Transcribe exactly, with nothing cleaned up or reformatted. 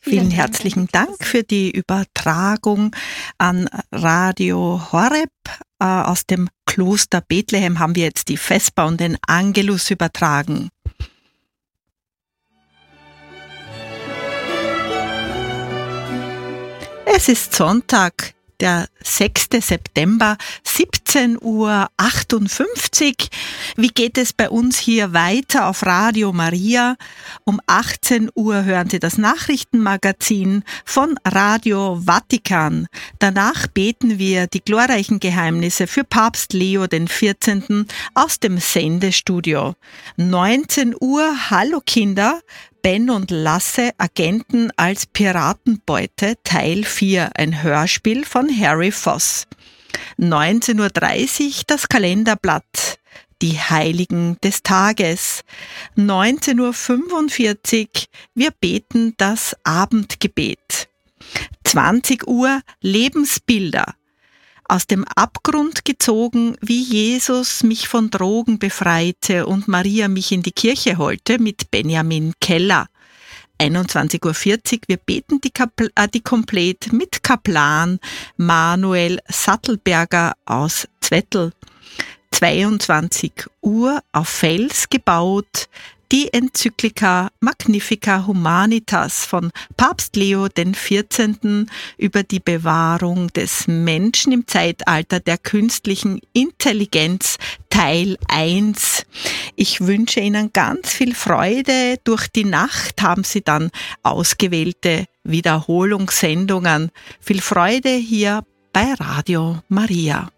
Vielen herzlichen Dank für die Übertragung an Radio Horeb. Äh, aus dem Kloster Bethlehem haben wir jetzt die Vesper und den Angelus übertragen. Es ist Sonntag, der sechster September, siebzehn Uhr achtundfünfzig. Wie geht es bei uns hier weiter auf Radio Maria? Um achtzehn Uhr hören Sie das Nachrichtenmagazin von Radio Vatikan. Danach beten wir die glorreichen Geheimnisse für Papst Leo den vierzehnten aus dem Sendestudio. neunzehn Uhr, Hallo Kinder, Ben und Lasse, Agenten als Piratenbeute, Teil vier, ein Hörspiel von Harry Voss. neunzehn Uhr dreißig, das Kalenderblatt, die Heiligen des Tages. neunzehn Uhr fünfundvierzig, wir beten das Abendgebet. zwanzig Uhr, Lebensbilder. Aus dem Abgrund gezogen, wie Jesus mich von Drogen befreite und Maria mich in die Kirche holte, mit Benjamin Keller. einundzwanzig Uhr vierzig, wir beten die, Kapl- äh, die Komplett mit Kaplan Manuel Sattelberger aus Zwettl. zweiundzwanzig Uhr, auf Fels gebaut, die Enzyklika Magnifica Humanitas von Papst Leo den vierzehnten über die Bewahrung des Menschen im Zeitalter der künstlichen Intelligenz, Teil eins. Ich wünsche Ihnen ganz viel Freude. Durch die Nacht haben Sie dann ausgewählte Wiederholungssendungen. Viel Freude hier bei Radio Maria.